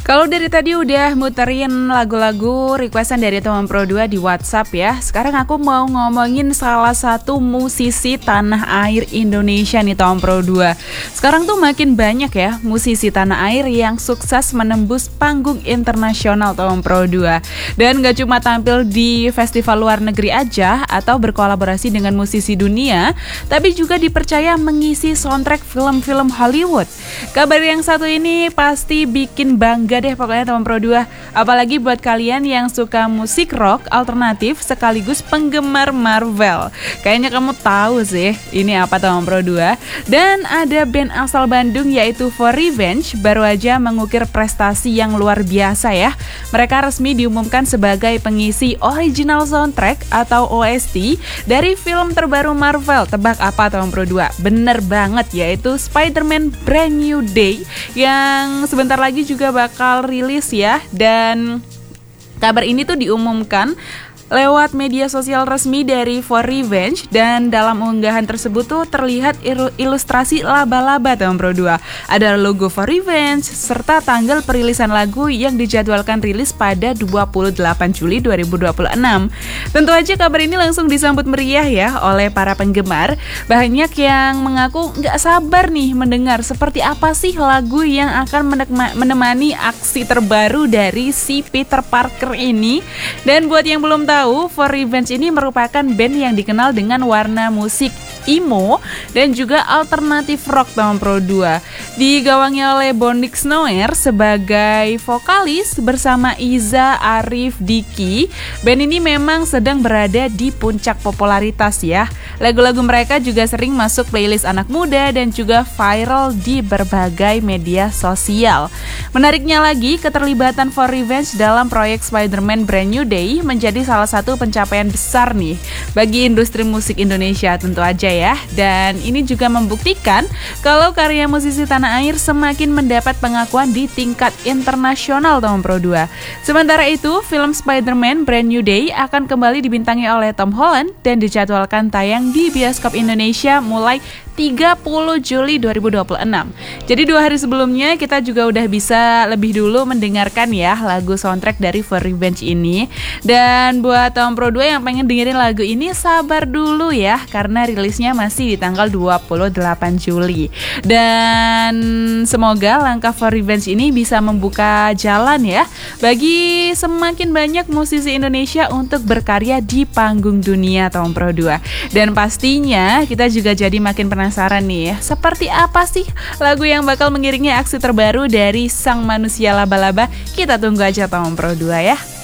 Kalau dari tadi udah muterin lagu-lagu requestan dari teman Pro 2 di WhatsApp ya. Sekarang aku mau ngomongin salah satu musisi tanah air Indonesia nih teman Pro 2. Sekarang tuh makin banyak ya musisi tanah air yang sukses menembus panggung internasional teman Pro 2. Dan gak cuma tampil di festival luar negeri aja atau berkolaborasi dengan musisi dunia, tapi juga dipercaya mengisi soundtrack film-film Hollywood. Kabar yang satu ini pasti bikin bangga deh pokoknya teman Pro 2. Apalagi buat kalian yang suka musik rock alternatif sekaligus penggemar Marvel. Kayaknya kamu tahu sih ini apa teman Pro 2. Dan ada band asal Bandung yaitu For Revenge baru aja mengukir prestasi yang luar biasa ya. Mereka resmi diumumkan sebagai pengisi original soundtrack atau OST dari film terbaru Marvel. Tebak apa teman Pro 2? Bener banget, yaitu Spider-Man Brand New Day yang sebentar lagi juga bakal rilis ya. Dan kabar ini tuh diumumkan lewat media sosial resmi dari For Revenge, dan dalam unggahan tersebut tuh terlihat ilustrasi laba-laba teman Pro 2. Ada logo For Revenge serta tanggal perilisan lagu yang dijadwalkan rilis pada 28 Juli 2026. Tentu aja kabar ini langsung disambut meriah ya oleh para penggemar. Banyak yang mengaku gak sabar nih mendengar seperti apa sih lagu yang akan menemani aksi terbaru dari si Peter Parker ini. Dan buat yang belum tahu, For Revenge ini merupakan band yang dikenal dengan warna musik emo dan juga alternatif rock teman Pro 2. Digawangi oleh Bonix Noer sebagai vokalis bersama Iza, Arif, Diki. Band ini memang sedang berada di puncak popularitas ya. Lagu-lagu mereka juga sering masuk playlist anak muda dan juga viral di berbagai media sosial. Menariknya lagi, keterlibatan For Revenge dalam proyek Spider-Man Brand New Day menjadi salah satu pencapaian besar nih bagi industri musik Indonesia tentu aja ya. Dan ini juga membuktikan kalau karya musisi tanah air semakin mendapat pengakuan di tingkat internasional teman Pro 2. Sementara itu, film Spider-Man Brand New Day akan kembali dibintangi oleh Tom Holland dan dijadwalkan tayang di bioskop Indonesia mulai 30 Juli 2026. Jadi 2 hari sebelumnya kita juga udah bisa lebih dulu mendengarkan ya lagu soundtrack dari For Revenge ini. Dan buat Tom Pro 2 yang pengen dengerin lagu ini, sabar dulu ya karena rilisnya masih di tanggal 28 Juli. Dan semoga langkah For Revenge ini bisa membuka jalan ya bagi semakin banyak musisi Indonesia untuk berkarya di panggung dunia Tom Pro 2. Dan pastinya kita juga jadi makin penasaran nih, seperti apa sih lagu yang bakal mengiringi aksi terbaru dari sang manusia laba-laba? Kita tunggu aja Tom Pro 2 ya.